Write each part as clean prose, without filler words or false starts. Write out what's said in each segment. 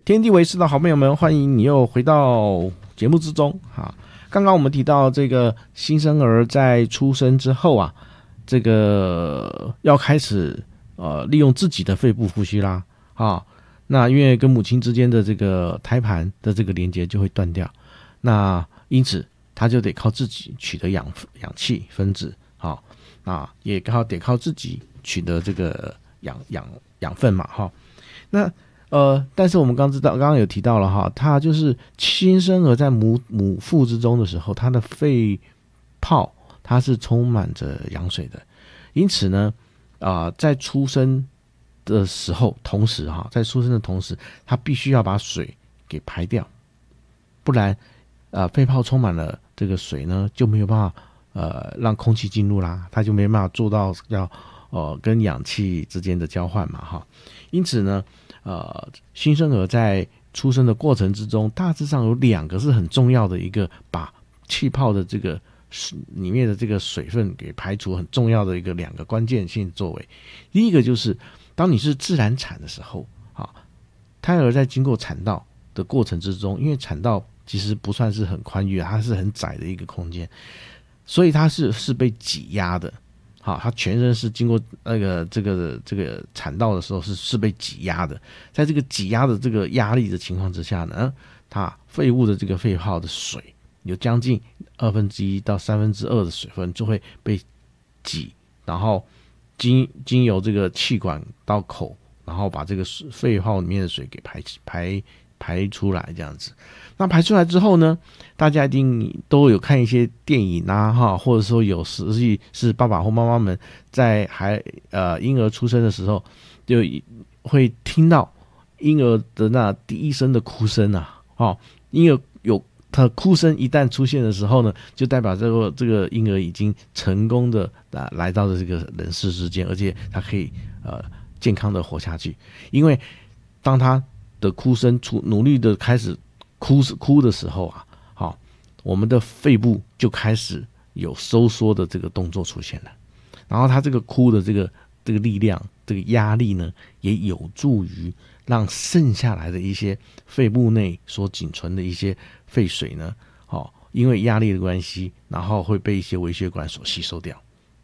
天地为师的好朋友们，欢迎你又回到节目之中哈。刚刚我们提到这个新生儿在出生之后啊，这个要开始利用自己的肺部呼吸啦啊。那因为跟母亲之间的这个胎盘的这个连接就会断掉，那因此他就得靠自己取得氧气分子，好，那也得靠自己取得这个养分嘛，哈。那但是我们刚刚有提到了哈，它就是新生儿在母腹之中的时候，它的肺泡它是充满着羊水的，因此呢，在出生的时候，在出生的同时，它必须要把水给排掉，不然肺泡充满了这个水呢，就没有办法让空气进入啦，它就没办法做到要跟氧气之间的交换嘛，哈。因此呢，新生儿在出生的过程之中，大致上有2个是很重要的一个把气泡的这个里面的这个水分给排除很重要的2个关键性作为。第一个就是当你是自然产的时候，胎儿在经过产道的过程之中，因为产道其实不算是很宽裕，它是很窄的一个空间，所以它是被挤压的。好，它全身是经过这个产道的时候是被挤压的，在这个挤压的这个压力的情况之下呢，它肺部的这个肺泡的水有将近1/2到2/3的水分就会被挤，然后经由这个气管到口，然后把这个肺泡里面的水给排出来，这样子。那排出来之后呢，大家一定都有看一些电影啊，或者说有实际是爸爸或妈妈们在婴儿出生的时候，就会听到婴儿的那第一声的哭声啊，婴儿有他的哭声一旦出现的时候呢，就代表这个婴儿已经成功的来到了这个人世之间，而且他可以健康的活下去。因为当他的哭声努力的开始哭的时候啊，我们的肺部就开始有收缩的这个动作出现了，然后他这个哭的这个力量，这个压力呢，也有助于让剩下来的一些肺部内所仅存的一些废水呢，因为压力的关系，然后会被一些微血管所吸收掉。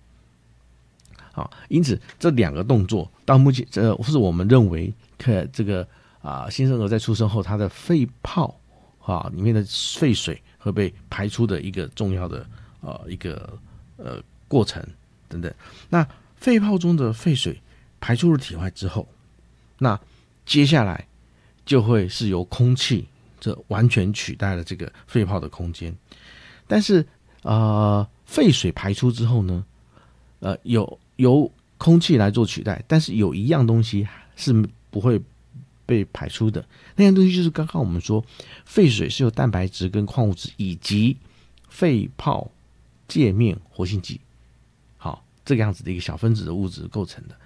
因此这2个动作到目前是我们认为这个新生儿在出生后，他的肺泡里面的废水会被排出的一个重要的一个过程等等。那肺泡中的废水排出了体外之后，那接下来就会是由空气这完全取代了这个肺泡的空间。但是废水排出之后呢，由空气来做取代，但是有一样东西是不会被排出的，那样东西就是刚刚我们说废水是由蛋白质跟矿物质以及肺泡界面活性剂这个样子的一个小分子的物质构成的。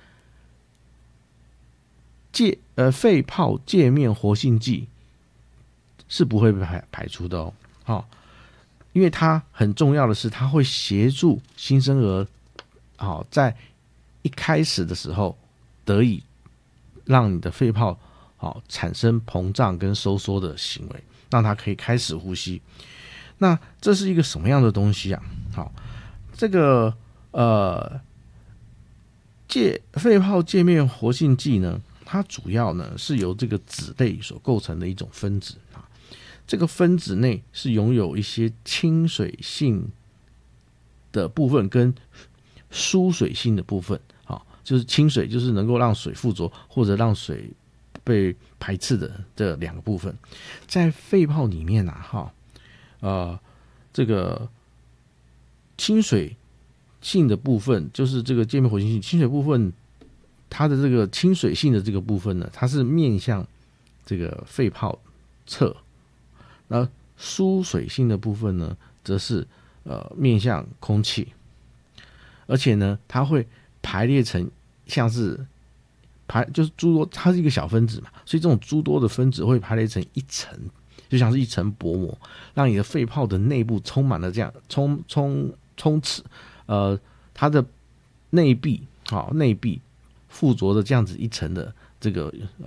肺泡界面活性剂是不会被排出的哦，因为它很重要的是它会协助新生儿在一开始的时候得以让你的肺泡产生膨胀跟收缩的行为，让它可以开始呼吸。那这是一个什么样的东西啊？这个肺泡界面活性剂呢，它主要呢是由这个酯类所构成的一种分子这个分子内是拥有一些亲水性的部分跟疏水性的部分，就是亲水就是能够让水附着或者让水被排斥的这2个部分。在肺泡里面这个亲水性的部分，就是这个界面活性性亲水部分，它的这个亲水性的这个部分呢，它是面向这个肺泡侧，那疏水性的部分呢，则是面向空气，而且呢，它会排列成像是就是诸多，它是一个小分子嘛，所以这种诸多的分子会排列成一层，就像是一层薄膜，让你的肺泡的内部充满了这样充斥，它的内壁附着的这样子一层的这个